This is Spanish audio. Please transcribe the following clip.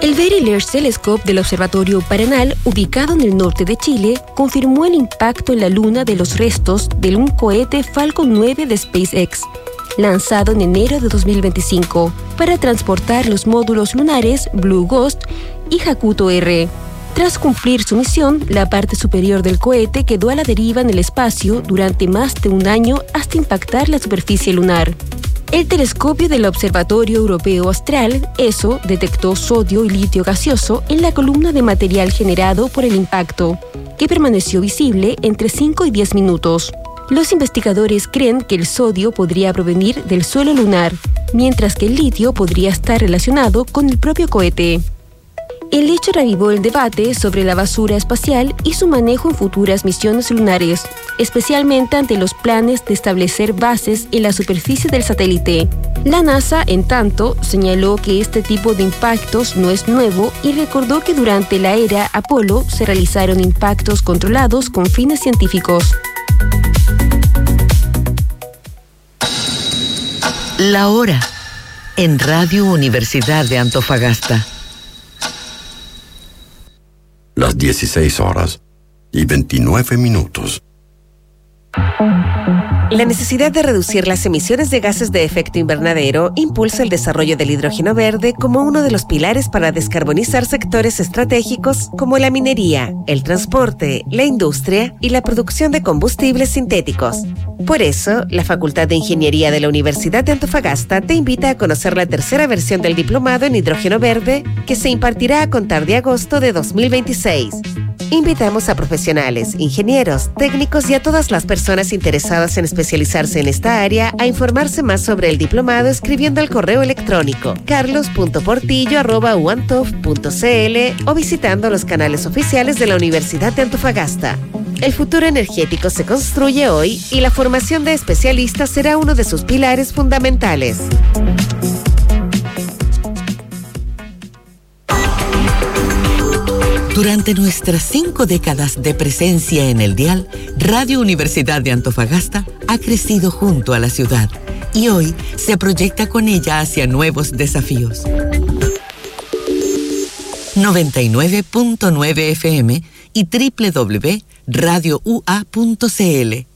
El Very Large Telescope del Observatorio Paranal, ubicado en el norte de Chile, confirmó el impacto en la Luna de los restos de un cohete Falcon 9 de SpaceX, lanzado en enero de 2025, para transportar los módulos lunares Blue Ghost y Hakuto R. Tras cumplir su misión, la parte superior del cohete quedó a la deriva en el espacio durante más de un año hasta impactar la superficie lunar. El telescopio del Observatorio Europeo Austral, ESO, detectó sodio y litio gaseoso en la columna de material generado por el impacto, que permaneció visible entre 5 y 10 minutos. Los investigadores creen que el sodio podría provenir del suelo lunar, mientras que el litio podría estar relacionado con el propio cohete. El hecho reavivó el debate sobre la basura espacial y su manejo en futuras misiones lunares, especialmente ante los planes de establecer bases en la superficie del satélite. La NASA, en tanto, señaló que este tipo de impactos no es nuevo y recordó que durante la era Apolo se realizaron impactos controlados con fines científicos. La hora en Radio Universidad de Antofagasta. Las 16:29. La necesidad de reducir las emisiones de gases de efecto invernadero impulsa el desarrollo del hidrógeno verde como uno de los pilares para descarbonizar sectores estratégicos como la minería, el transporte, la industria y la producción de combustibles sintéticos. Por eso, la Facultad de Ingeniería de la Universidad de Antofagasta te invita a conocer la tercera versión del diplomado en hidrógeno verde que se impartirá a contar de agosto de 2026. Invitamos a profesionales, ingenieros, técnicos y a todas las personas interesadas en especializarse en esta área a informarse más sobre el diplomado escribiendo al correo electrónico carlos.portillo@uantof.cl o visitando los canales oficiales de la Universidad de Antofagasta. El futuro energético se construye hoy y la formación de especialistas será uno de sus pilares fundamentales. Durante nuestras 5 décadas de presencia en el dial, Radio Universidad de Antofagasta ha crecido junto a la ciudad y hoy se proyecta con ella hacia nuevos desafíos. 99.9 FM y www.radioua.cl.